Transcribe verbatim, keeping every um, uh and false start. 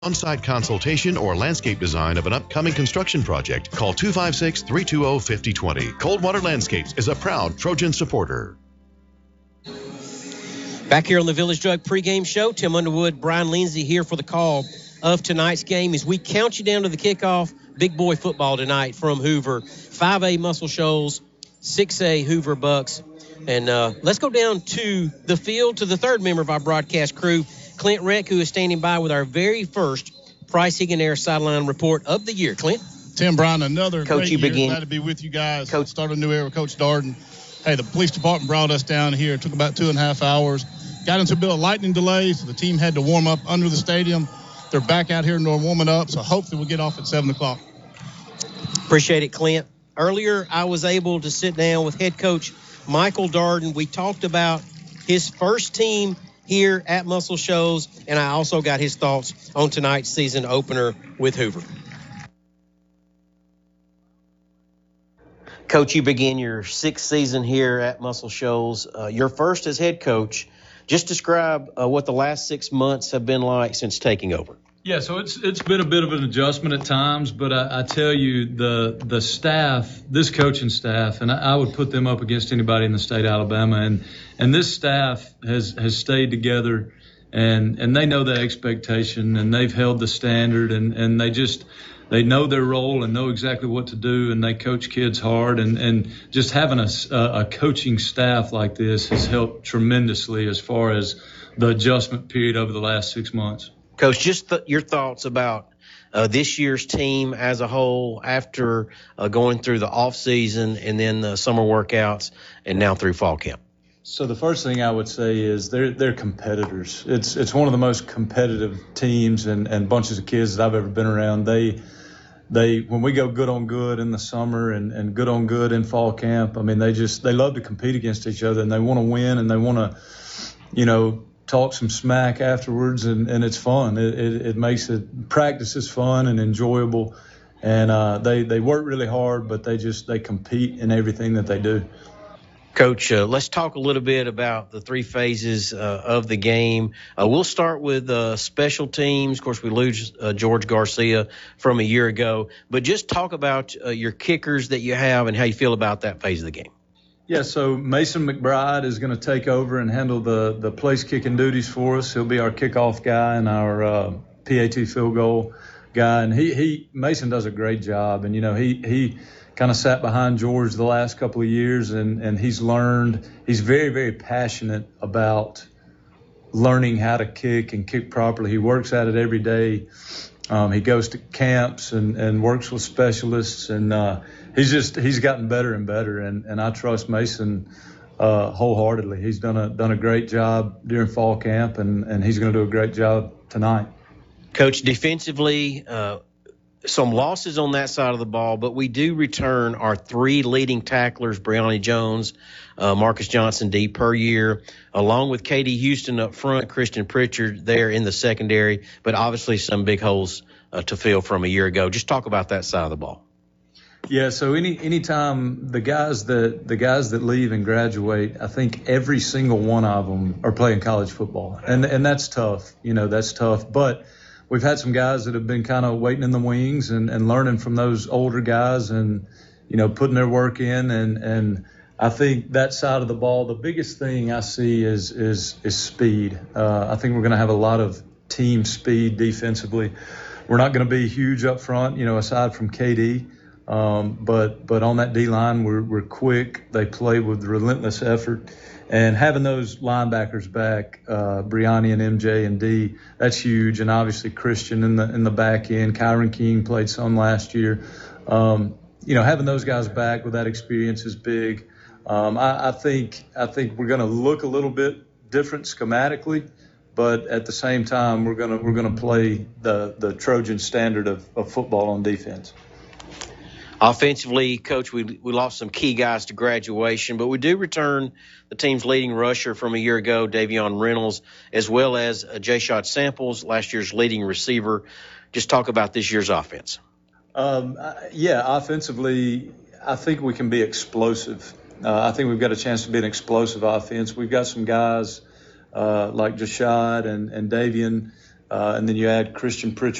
On-site consultation or landscape design of an upcoming construction project, call two five six, three two zero, five zero two zero. Coldwater Landscapes is a proud Trojan supporter. Back here on the Village Drug pregame show, Tim Underwood, Brian Lindsay here for the call of tonight's game as we count you down to the kickoff. Big boy football tonight from Hoover. five A Muscle Shoals, six A Hoover Bucks. And uh, let's go down to the field to the third member of our broadcast crew, Clint Reck, who is standing by with our very first Price Higgin-Air sideline report of the year. Clint? Tim, Brian, another Coach, great you year. begin. Glad to be with you guys. Coach. Start a new era with Coach Darden. Hey, the police department brought us down here. It took about two and a half hours. Got into a bit of lightning delay, so the team had to warm up under the stadium. They're back out here and they're warming up, so hopefully we'll get off at seven o'clock. Appreciate it, Clint. Earlier, I was able to sit down with head coach Michael Darden. We talked about his first team here at Muscle Shoals, and I also got his thoughts on tonight's season opener with Hoover. Coach, you begin your sixth season here at Muscle Shoals. Uh, your first as head coach. Just describe uh, what the last six months have been like since taking over. Yeah, so it's it's been a bit of an adjustment at times, but I, I tell you, the the staff, this coaching staff, and I, I would put them up against anybody in the state of Alabama, and and this staff has has stayed together, and and they know the expectation, and they've held the standard, and and they just they know their role and know exactly what to do, and they coach kids hard, and and just having a a coaching staff like this has helped tremendously as far as the adjustment period over the last six months. Coach, just th- your thoughts about uh, this year's team as a whole after uh, going through the off season and then the summer workouts and now through fall camp. So the first thing I would say is they're they're competitors. It's it's one of the most competitive teams and, and bunches of kids that I've ever been around. They they when we go good on good in the summer and, and good on good in fall camp, I mean they just they love to compete against each other and they want to win and they want to, you know, talk some smack afterwards, and, and it's fun. It, it, it makes it practice is fun and enjoyable, and uh, they they work really hard, but they just they compete in everything that they do. Coach, uh, let's talk a little bit about the three phases uh, of the game. Uh, we'll start with uh, special teams. Of course, we lose uh, George Garcia from a year ago, but just talk about uh, your kickers that you have and how you feel about that phase of the game. Yeah, so Mason McBride is going to take over and handle the, the place kicking duties for us. He'll be our kickoff guy and our uh, P A T field goal guy. And he, he Mason does a great job. And, you know, he, he kind of sat behind George the last couple of years, and, and he's learned. He's very, very passionate about learning how to kick and kick properly. He works at it every day. Um, he goes to camps and, and works with specialists, and uh, he's just he's gotten better and better. And, and I trust Mason uh, wholeheartedly. He's done a done a great job during fall camp, and, and he's going to do a great job tonight. Coach, defensively, uh, some losses on that side of the ball, but we do return our three leading tacklers, Brianna Jones, uh, Marcus Johnson D per year, along with Katie Houston up front, Christian Pritchard there in the secondary, but obviously some big holes uh, to fill from a year ago. Just talk about that side of the ball. Yeah, so any anytime the guys that the guys that leave and graduate, I think every single one of them are playing college football, and and that's tough. You know, that's tough, but we've had some guys that have been kind of waiting in the wings and, and learning from those older guys and, you know, putting their work in. And, and I think that side of the ball, the biggest thing I see is is is speed. Uh, I think we're going to have a lot of team speed defensively. We're not going to be huge up front, you know, aside from K D. Um, but but on that D-line, we're, we're quick. They play with relentless effort. And having those linebackers back, uh, Brianni and M J and D, that's huge. And obviously Christian in the in the back end. Kyron King played some last year. Um, you know, having those guys back with that experience is big. Um, I, I think I think we're going to look a little bit different schematically, but at the same time, we're gonna we're gonna play the the Trojan standard of, of football on defense. Offensively, Coach, we we lost some key guys to graduation, but we do return the team's leading rusher from a year ago, Davion Reynolds, as well as uh, J-Shot Samples, last year's leading receiver. Just talk about this year's offense. Um, yeah, offensively, I think we can be explosive. Uh, I think we've got a chance to be an explosive offense. We've got some guys uh, like Jashad and, and Davion uh, and then you add Christian Pritchard